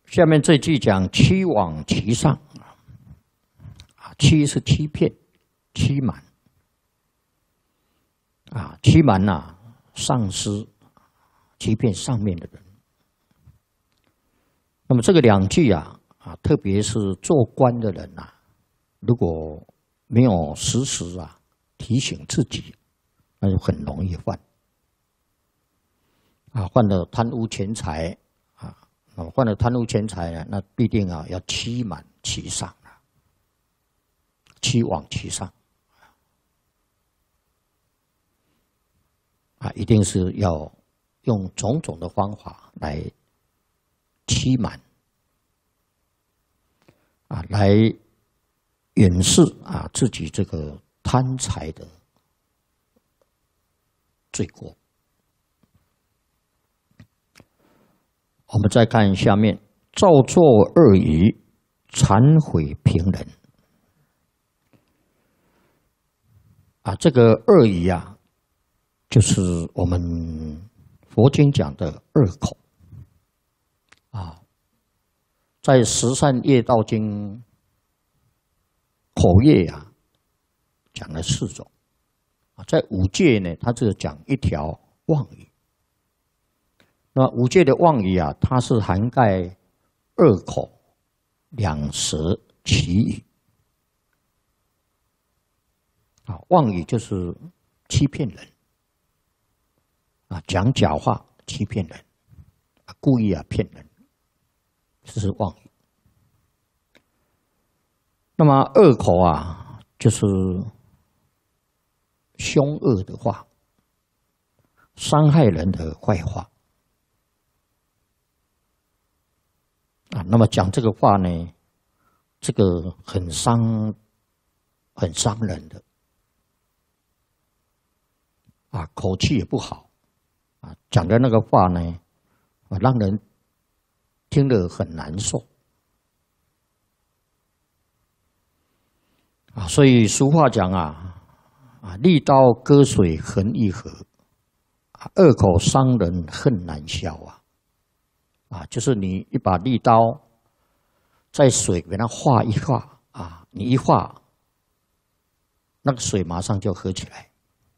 下面这句讲欺罔其上啊，欺是欺骗、欺瞒啊，欺瞒呐，上司欺骗上面的人。那么这个两句啊，特别是做官的人呐，如果没有时时啊提醒自己，那就很容易犯啊，犯了贪污钱财啊，犯了贪污钱财呢，那必定啊要欺瞒其上啊，欺罔其上啊，一定是要用种种的方法来欺瞒啊，来掩饰啊自己这个贪财的罪过。我们再看下面，造作恶语，忏悔平人啊，这个恶语啊，就是我们佛经讲的恶口啊，在十善业道经口业啊，讲了4种啊，在五戒呢，它只讲一条妄语。那么五戒的妄语啊，它是涵盖恶口、两舌、绮语啊，妄语就是欺骗人啊，讲假话欺骗人，故意骗人，这是妄语。那么恶口啊，就是凶恶的话，伤害人的坏话啊。那么讲这个话呢，这个很伤人的啊，口气也不好啊，讲的那个话呢，让人听得很难受啊。所以俗话讲啊，利刀割水痕易合，恶口伤人恨难消啊，就是你一把利刀在水给它画一画啊，你一画，那个水马上就合起来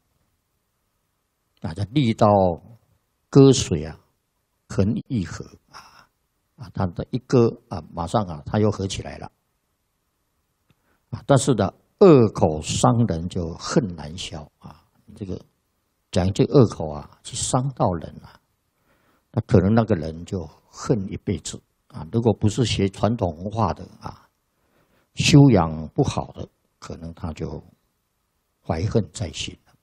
啊，这利刀割水啊，痕易合啊，它的一割啊，马上啊，它又合起来了啊。但是呢，恶口伤人就恨难消啊！你这个讲一句恶口啊，去伤到人啊，那可能那个人就恨一辈子啊。如果不是学传统文化的啊，修养不好的，可能他就怀恨在心了。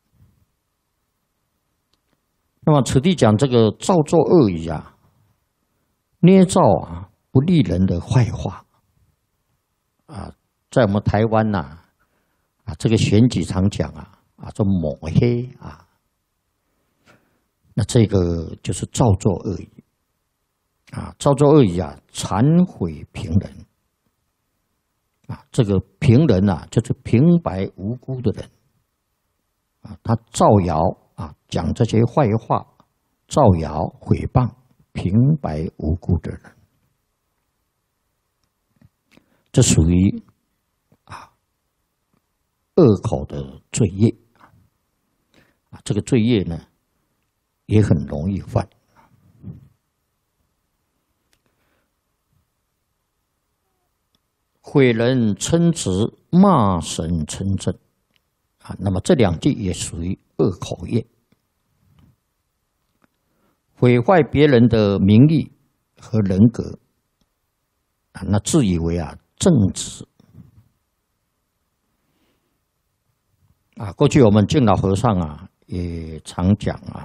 那么此地讲这个造作恶语啊，捏造啊不利人的坏话啊，在我们台湾呐这个选举常讲做抹黑啊，那这个就是造作恶语啊，造作恶语啊，忏悔平人啊，这个平人啊，就是平白无辜的人啊，他造谣啊，讲这些坏话，造谣诽谤平白无辜的人，这属于恶口的罪业啊，这个罪业呢也很容易犯。毁人称职，骂神称正啊，那么这2句也属于恶口业，毁坏别人的名誉和人格啊，那自以为正直啊。过去我们净老和尚也常讲